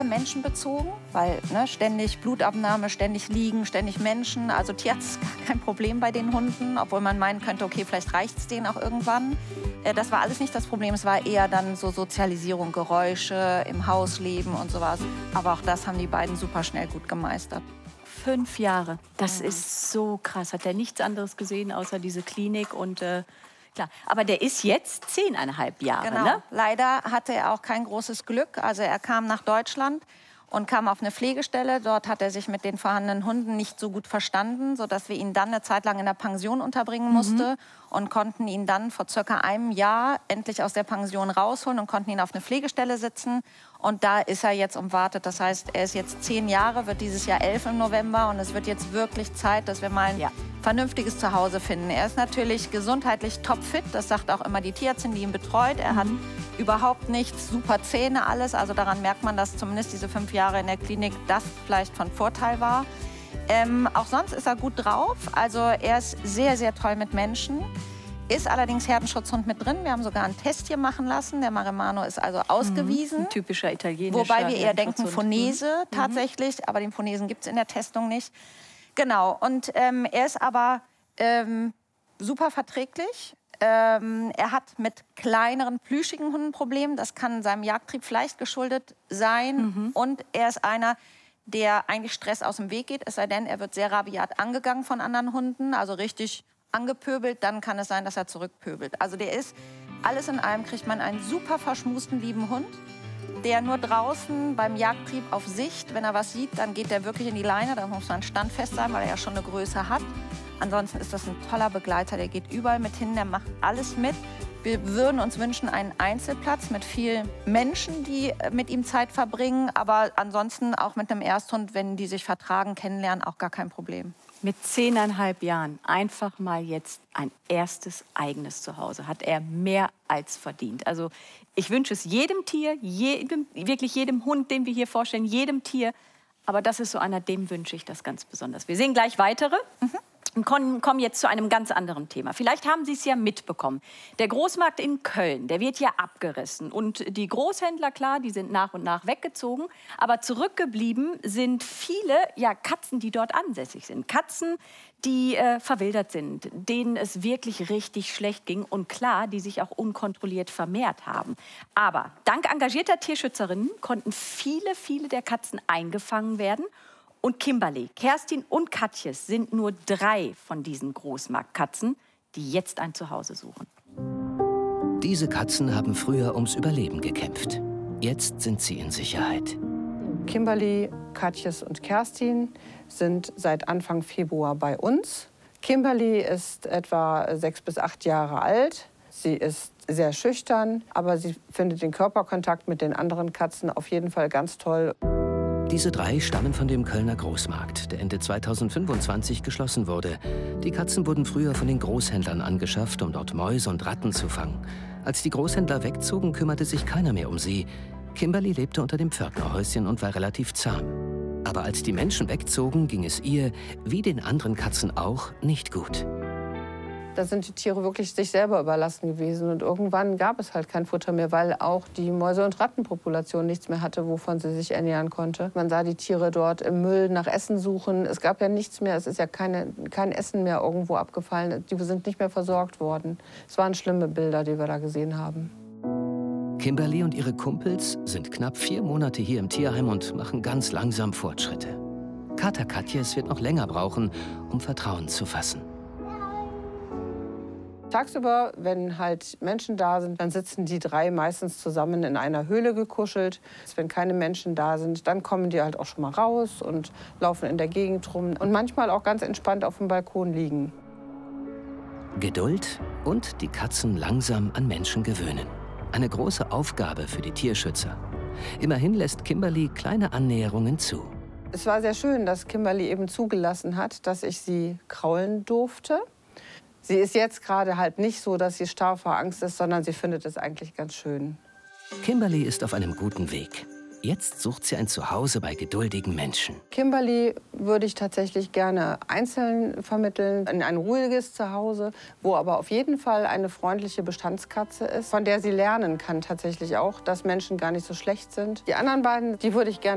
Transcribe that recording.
Menschenbezogen, weil ständig Blutabnahme, ständig liegen, ständig Menschen. Also Tierarzt ist gar kein Problem bei den Hunden, obwohl man meinen könnte, okay, vielleicht reicht es denen auch irgendwann. Das war alles nicht das Problem, es war eher dann so Sozialisierung, Geräusche, im Haus leben und sowas. Aber auch das haben die beiden super schnell gut gemeistert. 5 Jahre, das ist so krass. Hat er nichts anderes gesehen, außer diese Klinik und... Klar, aber der ist jetzt 10,5 Jahre, genau. Ne? Leider hatte er auch kein großes Glück. Also er kam nach Deutschland und kam auf eine Pflegestelle. Dort hat er sich mit den vorhandenen Hunden nicht so gut verstanden, sodass wir ihn dann eine Zeit lang in der Pension unterbringen mussten und konnten ihn dann vor circa einem Jahr endlich aus der Pension rausholen und konnten ihn auf eine Pflegestelle sitzen. Und da ist er jetzt umwartet. Das heißt, er ist jetzt 10 Jahre, wird dieses Jahr 11 im November. Und es wird jetzt wirklich Zeit, dass wir mal ein vernünftiges Zuhause finden. Er ist natürlich gesundheitlich topfit. Das sagt auch immer die Tierärztin, die ihn betreut. Er hat überhaupt nichts, super Zähne, alles. Also daran merkt man, dass zumindest diese 5 Jahre in der Klinik das vielleicht von Vorteil war. Auch sonst ist er gut drauf. Also er ist sehr, sehr toll mit Menschen. Ist allerdings Herdenschutzhund mit drin. Wir haben sogar einen Test hier machen lassen. Der Marimano ist also ausgewiesen. Ein typischer italienischer Wobei wir eher denken Fonese tatsächlich. Aber den Fonesen gibt es in der Testung nicht. Genau. Und er ist aber super verträglich. Er hat mit kleineren, plüschigen Hunden Probleme. Das kann seinem Jagdtrieb vielleicht geschuldet sein. Und er ist einer, der eigentlich Stress aus dem Weg geht. Es sei denn, er wird sehr rabiat angegangen von anderen Hunden. Also richtig angepöbelt, dann kann es sein, dass er zurückpöbelt. Also der ist, alles in allem kriegt man einen super verschmusten, lieben Hund, der nur draußen beim Jagdtrieb auf Sicht, wenn er was sieht, dann geht der wirklich in die Leine, da muss man standfest sein, weil er ja schon eine Größe hat. Ansonsten ist das ein toller Begleiter, der geht überall mit hin, der macht alles mit. Wir würden uns wünschen einen Einzelplatz mit vielen Menschen, die mit ihm Zeit verbringen, aber ansonsten auch mit einem Ersthund, wenn die sich vertragen, kennenlernen, auch gar kein Problem. Mit 10,5 Jahren einfach mal jetzt ein erstes eigenes Zuhause. Hat er mehr als verdient. Also ich wünsche es jedem Tier, wirklich jedem Hund, den wir hier vorstellen, jedem Tier. Aber das ist so einer, dem wünsche ich das ganz besonders. Wir sehen gleich weitere. Und kommen jetzt zu einem ganz anderen Thema. Vielleicht haben Sie es ja mitbekommen. Der Großmarkt in Köln, der wird ja abgerissen. Und die Großhändler, klar, die sind nach und nach weggezogen. Aber zurückgeblieben sind viele Katzen, die dort ansässig sind. Katzen, die verwildert sind, denen es wirklich richtig schlecht ging. Und klar, die sich auch unkontrolliert vermehrt haben. Aber dank engagierter Tierschützerinnen konnten viele der Katzen eingefangen werden. Und Kimberly, Kerstin und Katjes sind nur 3 von diesen Großmarktkatzen, die jetzt ein Zuhause suchen. Diese Katzen haben früher ums Überleben gekämpft. Jetzt sind sie in Sicherheit. Kimberly, Katjes und Kerstin sind seit Anfang Februar bei uns. Kimberly ist etwa 6 bis 8 Jahre alt. Sie ist sehr schüchtern, aber sie findet den Körperkontakt mit den anderen Katzen auf jeden Fall ganz toll. Diese 3 stammen von dem Kölner Großmarkt, der Ende 2025 geschlossen wurde. Die Katzen wurden früher von den Großhändlern angeschafft, um dort Mäuse und Ratten zu fangen. Als die Großhändler wegzogen, kümmerte sich keiner mehr um sie. Kimberly lebte unter dem Pförtnerhäuschen und war relativ zahm. Aber als die Menschen wegzogen, ging es ihr, wie den anderen Katzen auch, nicht gut. Da sind die Tiere wirklich sich selber überlassen gewesen. Und irgendwann gab es halt kein Futter mehr, weil auch die Mäuse- und Rattenpopulation nichts mehr hatte, wovon sie sich ernähren konnte. Man sah die Tiere dort im Müll nach Essen suchen. Es gab ja nichts mehr, es ist ja kein Essen mehr irgendwo abgefallen. Die sind nicht mehr versorgt worden. Es waren schlimme Bilder, die wir da gesehen haben. Kimberly und ihre Kumpels sind knapp 4 Monate hier im Tierheim und machen ganz langsam Fortschritte. Kater Katjes wird noch länger brauchen, um Vertrauen zu fassen. Tagsüber, wenn halt Menschen da sind, dann sitzen die 3 meistens zusammen in einer Höhle gekuschelt. Wenn keine Menschen da sind, dann kommen die halt auch schon mal raus und laufen in der Gegend rum. Und manchmal auch ganz entspannt auf dem Balkon liegen. Geduld und die Katzen langsam an Menschen gewöhnen. Eine große Aufgabe für die Tierschützer. Immerhin lässt Kimberly kleine Annäherungen zu. Es war sehr schön, dass Kimberly eben zugelassen hat, dass ich sie kraulen durfte. Sie ist jetzt gerade halt nicht so, dass sie starr vor Angst ist, sondern sie findet es eigentlich ganz schön. Kimberly ist auf einem guten Weg. Jetzt sucht sie ein Zuhause bei geduldigen Menschen. Kimberly würde ich tatsächlich gerne einzeln vermitteln, in ein ruhiges Zuhause, wo aber auf jeden Fall eine freundliche Bestandskatze ist, von der sie lernen kann tatsächlich auch, dass Menschen gar nicht so schlecht sind. Die anderen beiden, die würde ich gerne